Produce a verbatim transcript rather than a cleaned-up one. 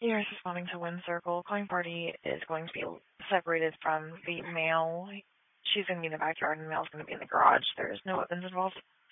You're responding to Wind Circle. Calling party is going to be separated from the male. She's going to be in the backyard and the male's going to be in the garage. There's no weapons involved.